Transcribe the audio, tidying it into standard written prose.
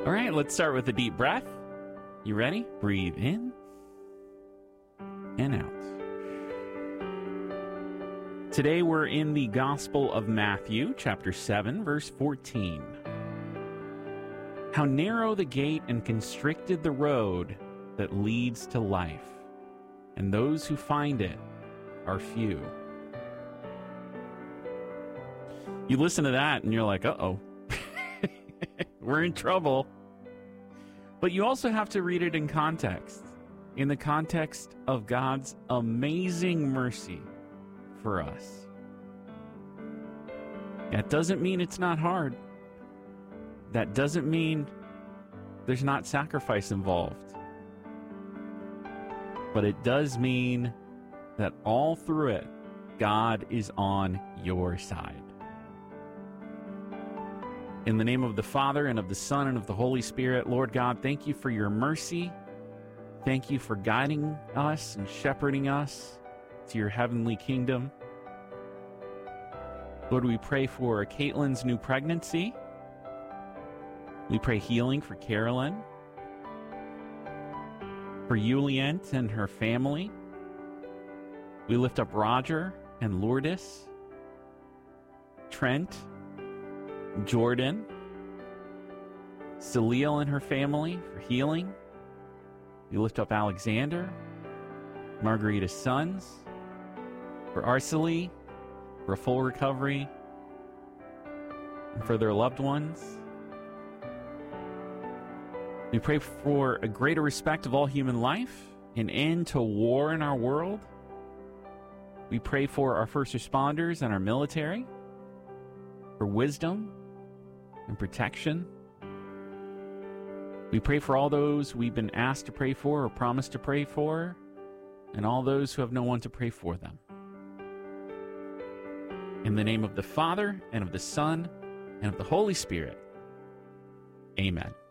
All right, let's start with a deep breath. You ready? Breathe in and out. Today we're in the Gospel of Matthew, chapter 7, verse 14. How narrow the gate and constricted the road that leads to life, and those who find it are few. You listen to that and you're like, uh-oh, we're in trouble. But you also have to read it in context, in the context of God's amazing mercy for us. That doesn't mean it's not hard. That doesn't mean there's not sacrifice involved. But it does mean that all through it, God is on your side. In the name of the Father, and of the Son, and of the Holy Spirit, Lord God, thank you for your mercy. Thank you for guiding us and shepherding us to your heavenly kingdom. Lord, we pray for Caitlin's new pregnancy. We pray healing for Carolyn, for Juliet and her family. We lift up Roger and Lourdes, Trent, Jordan, Salil and her family for healing. We lift up Alexander, Margarita's sons, for Arcely, for a full recovery, and for their loved ones. We pray for a greater respect of all human life, an end to war in our world. We pray for our first responders and our military, for wisdom and protection. We pray for all those we've been asked to pray for or promised to pray for, and all those who have no one to pray for them. In the name of the Father, and of the Son, and of the Holy Spirit, amen.